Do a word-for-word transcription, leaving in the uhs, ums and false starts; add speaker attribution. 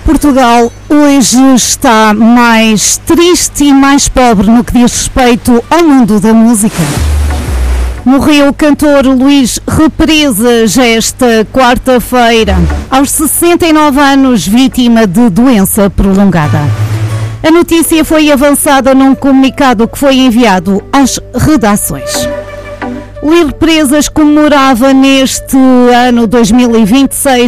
Speaker 1: Portugal hoje está mais triste e mais pobre no que diz respeito ao mundo da música. Morreu o cantor Luís Represas esta quarta-feira, aos sessenta e nove anos, vítima de doença prolongada. A notícia foi avançada num comunicado que foi enviado às redações. Luís Represas comemorava neste ano dois mil e vinte e seis